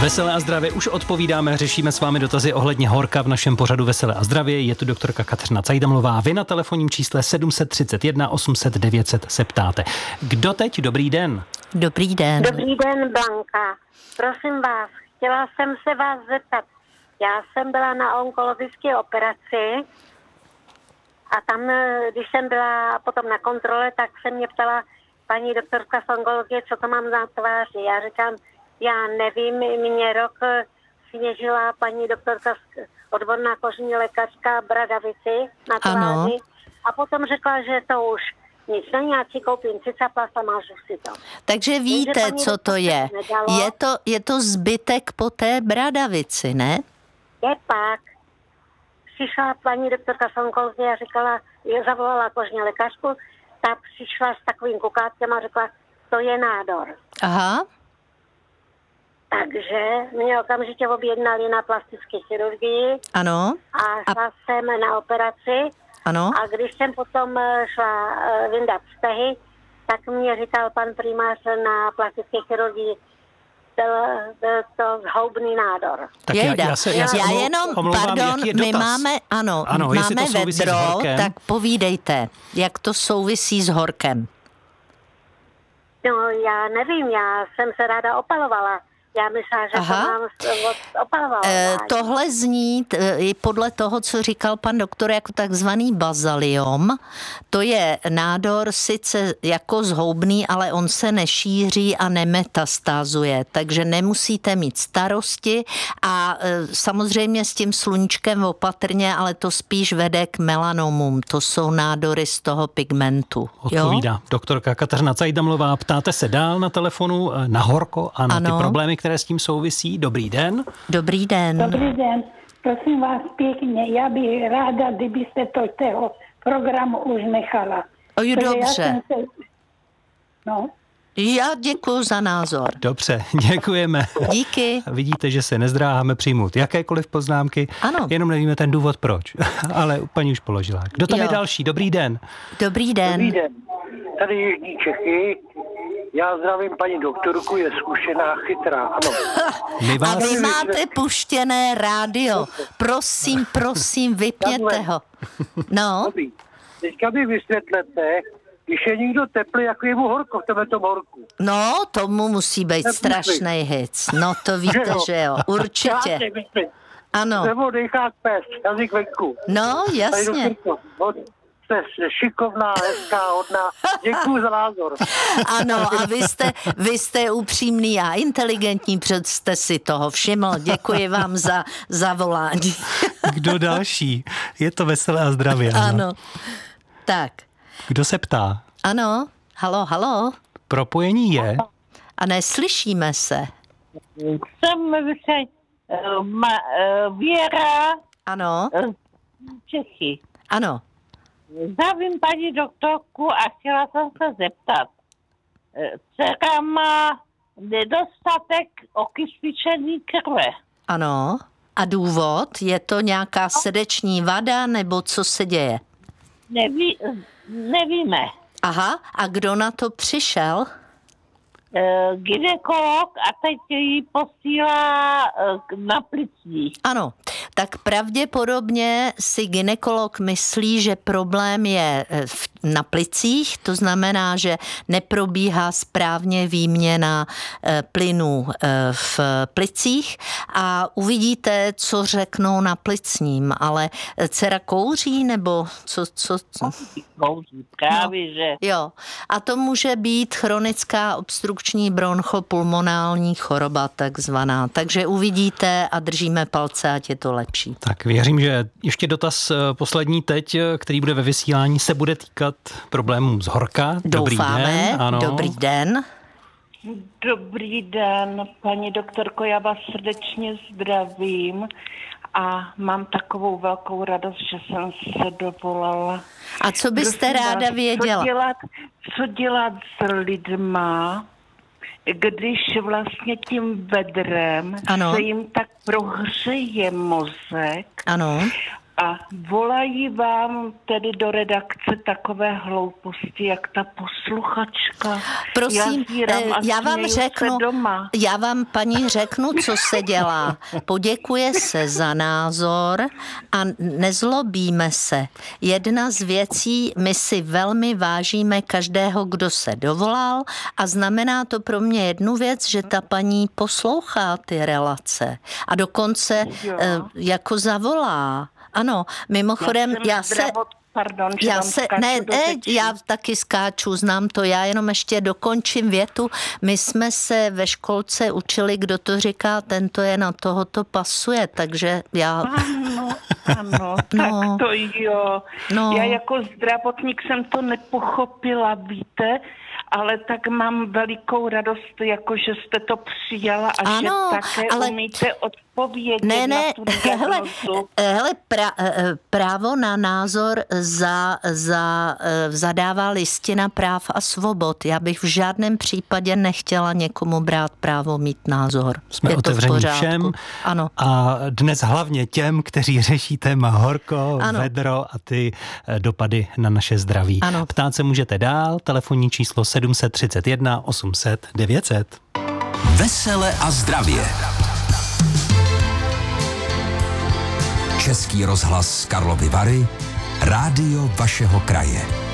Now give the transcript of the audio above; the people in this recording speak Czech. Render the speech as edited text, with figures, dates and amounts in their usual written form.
Veselé a zdravě už odpovídáme, řešíme s vámi dotazy ohledně horka v našem pořadu Veselé a zdravě. Je tu doktorka Kateřina Cajdamlová. Vy na telefonním čísle 731 800 900 se ptáte. Kdo teď? Dobrý den. Dobrý den. Dobrý den, Blanka. Prosím vás, chtěla jsem se vás zeptat. Já jsem byla na onkologické operaci a tam, když jsem byla potom na kontrole, tak se mě ptala paní doktorka z onkologie, co to mám za tváři. Já říkám, já nevím, mě rok sněžila paní doktorka, odborná kožní lékařka Bradavici na tváři a potom řekla, že to už nic není, já si koupím Cicaplast a mážu si to. Takže víte, co to je. Je to zbytek po té Bradavici, ne? Je pak. Přišla paní doktorka z onkologie a říkala, zavolala kožní lékařku, ta přišla s takovým kukátkem a řekla, to je nádor. Aha. Takže mě okamžitě objednali na plastické chirurgii. Ano. A šla jsem na operaci. Ano. A když jsem potom šla vyndat stehy, tak mě říkal pan primář na plastické chirurgii, byl to zhoubný nádor. Tak já jenom, omlouvám, pardon, my máme, máme vedro, tak povídejte, jak to souvisí s horkem. No, já nevím, já jsem se ráda opalovala. Já myslela, že to mám opalovalo. Tohle zní i podle toho, co říkal pan doktor, jako takzvaný bazaliom. To je nádor sice jako zhoubný, ale on se nešíří a nemetastázuje, takže nemusíte mít starosti a samozřejmě s tím sluníčkem opatrně, ale to spíš vede k melanomům. To jsou nádory z toho pigmentu. Odpovídá doktorka Kateřina Cajdamlová. Ptáte se dál na telefonu na horko a na ty problémy, které s tím souvisí. Dobrý den. Dobrý den. Dobrý den. Prosím vás pěkně, já bych ráda, kdybyste to toho programu už nechala. Dobře. Já děkuju za názor. Dobře, děkujeme. Díky. Vidíte, že se nezdráháme přijmout jakékoliv poznámky. Ano. Jenom nevíme ten důvod proč. Ale paní už položila. Kdo tam je další? Dobrý den. Dobrý den. Dobrý den. Tady Jižní Čechy. Já zdravím paní doktorku, je zkušená, chytrá, ano. A vy máte puštěné rádio. Prosím, vypněte ho. No. Teďka mi vysvětlete, když je někdo teplý, jako je mu horko v tomhletom horku. No, tomu musí být strašný hic. No, to víte, že jo, určitě. Ano. Nebo dejchá pes, jazyk venku. No, jasně. Jste šikovná, hezká, hodná. Děkuju za názor. Ano, a vy jste upřímný a inteligentní, před jste si toho všiml. Děkuji vám za volání. Kdo další? Je to Veselé a zdravě. Ano. Tak. Kdo se ptá? Ano. Halo. Propojení je. A neslyšíme se. Jsem Věra. Ano. Čechy. Ano. Zdravím paní doktorku a chtěla jsem se zeptat. Dcera má nedostatek okysličené krve. Ano. A důvod? Je to nějaká srdeční vada nebo co se děje? Nevíme. Aha. A kdo na to přišel? Gynekolog a teď ji posílá na plicní. Ano, tak pravděpodobně si gynekolog myslí, že problém je na plicích, to znamená, že neprobíhá správně výměna plynů v plicích a uvidíte, co řeknou na plicním, ale dcera kouří nebo co? Kouří, právě že. Jo, a to může být chronická obstrukční bronchopulmonální choroba takzvaná, takže uvidíte a držíme palce, ať je to lepší. Tak věřím, že ještě dotaz poslední teď, který bude ve vysílání, se bude týkat problémů z horka. Doufáme. Dobrý den. Ano. Dobrý den. Dobrý den, paní doktorko, já vás srdečně zdravím a mám takovou velkou radost, že jsem se dovolala. A co byste ráda věděla? Co dělat s lidma, když vlastně tím vedrem se jim tak prohřeje mozek ano. a A volají vám tedy do redakce takové hlouposti, jak ta posluchačka. Prosím, já vám, paní, řeknu, co se dělá. Poděkuje se za názor a nezlobíme se. Jedna z věcí, my si velmi vážíme každého, kdo se dovolal, a znamená to pro mě jednu věc, že ta paní poslouchá ty relace a dokonce jako zavolá. Ano, mimochodem, já taky skáču, znám to, já jenom ještě dokončím větu. My jsme se ve školce učili, kdo to říká, tento je na tohoto pasuje, takže já... Ano, tak to jo. No. Já jako zdravotník jsem to nepochopila, víte, ale tak mám velikou radost, jako že jste to přijala a že také umíte odpovědět na tu diagnozu. Právo na názor zadává Listina práv a svobod. Já bych v žádném případě nechtěla někomu brát právo mít názor. Jsme otevření všem. Ano. A dnes hlavně těm, kteří řeší téma horko, vedro a ty dopady na naše zdraví. Ano. Ptát se můžete dál, telefonní číslo 731 800 900. Vesele a zdravě. Český rozhlas Karlovy Vary, rádio vašeho kraje.